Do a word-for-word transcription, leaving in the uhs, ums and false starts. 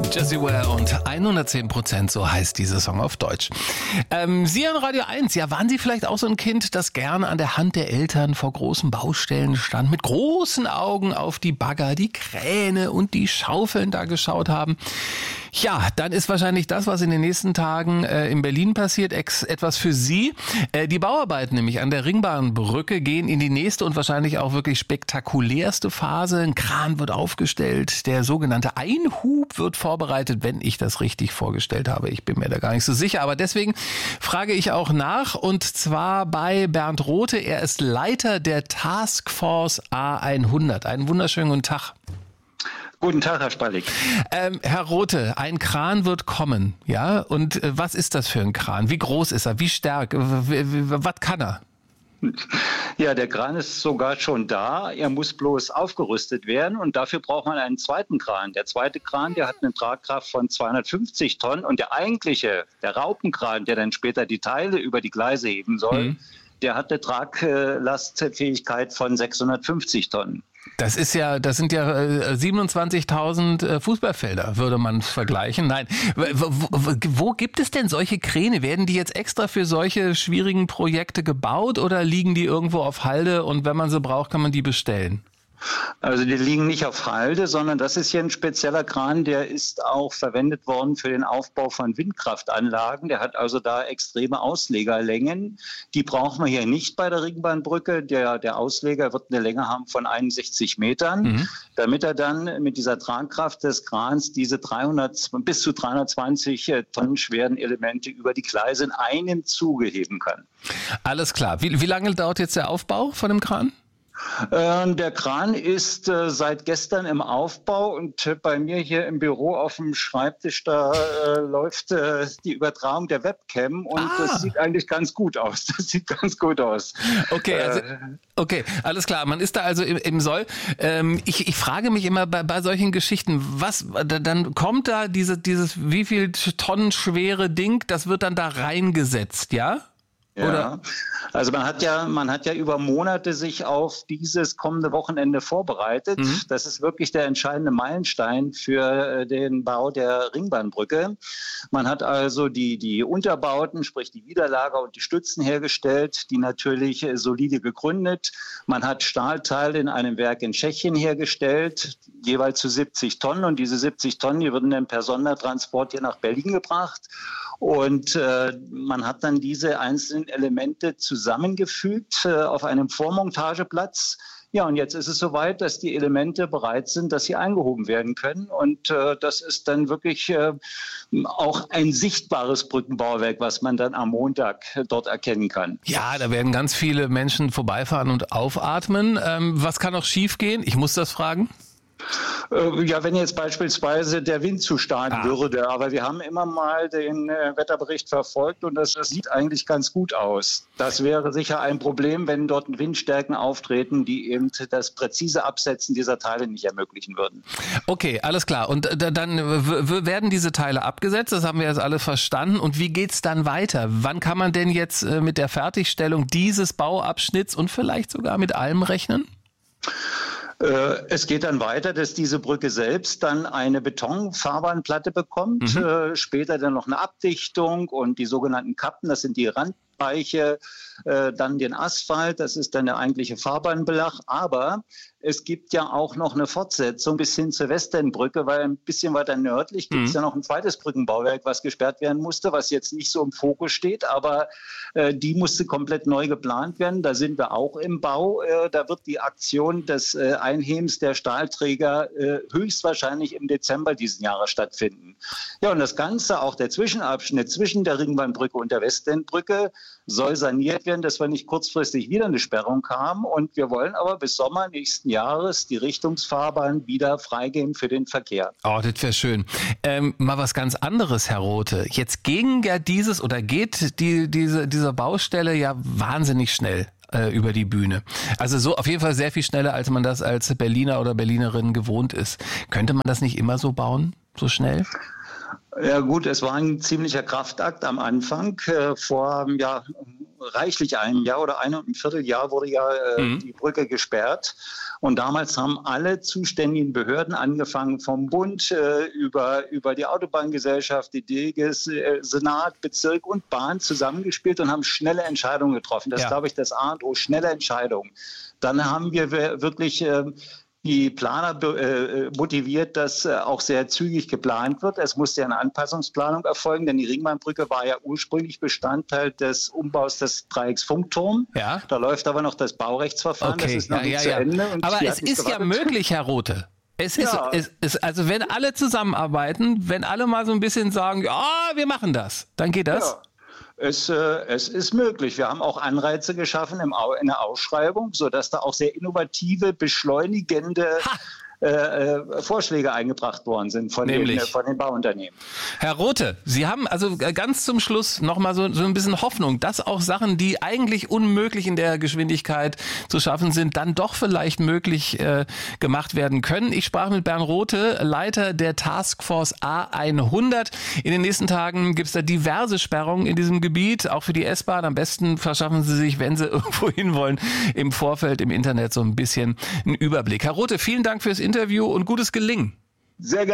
Jessie Ware und hundertzehn Prozent, so heißt dieser Song auf Deutsch. Ähm, Sie an Radio eins, ja, waren Sie vielleicht auch so ein Kind, das gerne an der Hand der Eltern vor großen Baustellen stand, mit großen Augen auf die Bagger, die Kräne und die Schaufeln da geschaut haben? Ja, dann ist wahrscheinlich das, was in den nächsten Tagen äh, in Berlin passiert, ex- etwas für Sie. Äh, die Bauarbeiten nämlich an der Ringbahnbrücke gehen in die nächste und wahrscheinlich auch wirklich spektakulärste Phase. Ein Kran wird aufgestellt, der sogenannte Einhub wird vorbereitet, wenn ich das richtig vorgestellt habe. Ich bin mir da gar nicht so sicher, aber deswegen frage ich auch nach, und zwar bei Bernd Rothe. Er ist Leiter der Taskforce A hundert. Einen wunderschönen guten Tag. Guten Tag, Herr Spallig. Ähm, Herr Rothe, ein Kran wird kommen, ja? Und äh, was ist das für ein Kran? Wie groß ist er? Wie stark? W- w- was kann er? Ja, der Kran ist sogar schon da. Er muss bloß aufgerüstet werden und dafür braucht man einen zweiten Kran. Der zweite Kran, der hat eine Tragkraft von zweihundertfünfzig Tonnen und der eigentliche, der Raupenkran, der dann später die Teile über die Gleise heben soll, mhm. der hat eine Traglastfähigkeit von sechshundertfünfzig Tonnen. Das ist ja, das sind ja äh, siebenundzwanzigtausend äh, Fußballfelder, würde man vergleichen. Nein, wo, wo, wo gibt es denn solche Kräne? Werden die jetzt extra für solche schwierigen Projekte gebaut oder liegen die irgendwo auf Halde und wenn man sie braucht, kann man die bestellen? Also die liegen nicht auf Halde, sondern das ist hier ein spezieller Kran, der ist auch verwendet worden für den Aufbau von Windkraftanlagen. Der hat also da extreme Auslegerlängen. Die brauchen wir hier nicht bei der Ringbahnbrücke. Der, der Ausleger wird eine Länge haben von einundsechzig Metern, mhm. damit er dann mit dieser Tragkraft des Krans diese dreihundert bis zu dreihundertzwanzig Tonnen schweren Elemente über die Gleise in einem Zuge heben kann. Alles klar. Wie, wie lange dauert jetzt der Aufbau von dem Kran? Der Kran ist äh, seit gestern im Aufbau und äh, bei mir hier im Büro auf dem Schreibtisch, da äh, läuft äh, die Übertragung der Webcam und ah. das sieht eigentlich ganz gut aus. Das sieht ganz gut aus. Okay, also, okay, alles klar. Man ist da also im, im Soll. Ähm, ich, ich frage mich immer bei, bei solchen Geschichten, was dann kommt da diese, dieses wie viel Tonnen schwere Ding, das wird dann da reingesetzt, ja? Ja, Oder? Also man hat ja, man hat ja über Monate sich auf dieses kommende Wochenende vorbereitet. Mhm. Das ist wirklich der entscheidende Meilenstein für den Bau der Ringbahnbrücke. Man hat also die, die Unterbauten, sprich die Widerlager und die Stützen hergestellt, die natürlich solide gegründet. Man hat Stahlteile in einem Werk in Tschechien hergestellt, jeweils zu siebzig Tonnen. Und diese siebzig Tonnen, die wurden dann per Sondertransport hier nach Berlin gebracht. Und äh, man hat dann diese einzelnen Elemente zusammengefügt äh, auf einem Vormontageplatz. Ja, und jetzt ist es soweit, dass die Elemente bereit sind, dass sie eingehoben werden können. Und äh, das ist dann wirklich äh, auch ein sichtbares Brückenbauwerk, was man dann am Montag dort erkennen kann. Ja, da werden ganz viele Menschen vorbeifahren und aufatmen. Ähm, was kann noch schiefgehen? Ich muss das fragen. Ja, wenn jetzt beispielsweise der Wind zu stark ah. würde, aber wir haben immer mal den äh, Wetterbericht verfolgt und das, das sieht eigentlich ganz gut aus. Das wäre sicher ein Problem, wenn dort Windstärken auftreten, die eben das präzise Absetzen dieser Teile nicht ermöglichen würden. Okay, alles klar. Und äh, dann w- w- werden diese Teile abgesetzt, das haben wir jetzt alle verstanden. Und wie geht's dann weiter? Wann kann man denn jetzt äh, mit der Fertigstellung dieses Bauabschnitts und vielleicht sogar mit allem rechnen? Es geht dann weiter, dass diese Brücke selbst dann eine Betonfahrbahnplatte bekommt, mhm. äh, später dann noch eine Abdichtung und die sogenannten Kappen, das sind die Randbereiche, äh, dann den Asphalt, das ist dann der eigentliche Fahrbahnbelag, aber es gibt ja auch noch eine Fortsetzung bis hin zur Westendbrücke, weil ein bisschen weiter nördlich gibt es mhm. ja noch ein zweites Brückenbauwerk, was gesperrt werden musste, was jetzt nicht so im Fokus steht, aber äh, die musste komplett neu geplant werden. Da sind wir auch im Bau. Äh, da wird die Aktion des äh, Einhebens der Stahlträger äh, höchstwahrscheinlich im Dezember diesen Jahres stattfinden. Ja, und das Ganze, auch der Zwischenabschnitt zwischen der Ringbahnbrücke und der Westendbrücke, soll saniert werden, dass wir nicht kurzfristig wieder eine Sperrung haben. Und wir wollen aber bis Sommer nächsten Jahres die Richtungsfahrbahn wieder freigeben für den Verkehr. Oh, das wäre schön. Ähm, mal was ganz anderes, Herr Rothe. Jetzt ging ja dieses oder geht die, diese, diese Baustelle ja wahnsinnig schnell äh, über die Bühne. Also so auf jeden Fall sehr viel schneller, als man das als Berliner oder Berlinerin gewohnt ist. Könnte man das nicht immer so bauen, so schnell? Ja gut, es war ein ziemlicher Kraftakt am Anfang. Äh, vor ja, reichlich einem Jahr oder einem Vierteljahr wurde ja äh, mhm. die Brücke gesperrt. Und damals haben alle zuständigen Behörden, angefangen vom Bund äh, über, über die Autobahngesellschaft, die D G S, äh, Senat, Bezirk und Bahn zusammengespielt und haben schnelle Entscheidungen getroffen. Das ist, ja. glaube ich, das A und O, schnelle Entscheidungen. Dann haben wir wirklich äh, die Planer äh, motiviert, dass äh, auch sehr zügig geplant wird. Es musste ja eine Anpassungsplanung erfolgen, denn die Ringbahnbrücke war ja ursprünglich Bestandteil des Umbaus des Dreiecks Funkturm. Ja. Da läuft aber noch das Baurechtsverfahren, okay. das ist noch ja, nicht ja, zu ja. Ende. Und aber es ist ja möglich, Herr Rothe. Es ist, ja. es ist, also wenn alle zusammenarbeiten, wenn alle mal so ein bisschen sagen, ja, wir machen das, dann geht das. Ja. Es, äh, es ist möglich. Wir haben auch Anreize geschaffen im Au- in der Ausschreibung, sodass da auch sehr innovative, beschleunigende äh, äh, Vorschläge eingebracht worden sind von den, äh, von den Bauunternehmen. Herr Rothe, Sie haben also ganz zum Schluss nochmal so, so ein bisschen Hoffnung, dass auch Sachen, die eigentlich unmöglich in der Geschwindigkeit zu schaffen sind, dann doch vielleicht möglich äh, gemacht werden können. Ich sprach mit Bernd Rothe, Leiter der Taskforce A hundert. In den nächsten Tagen gibt es da diverse Sperrungen in diesem Gebiet, auch für die S-Bahn. Am besten verschaffen Sie sich, wenn Sie irgendwo hinwollen, im Vorfeld im Internet so ein bisschen einen Überblick. Herr Rothe, vielen Dank fürs Interview und gutes Gelingen. Sehr gerne.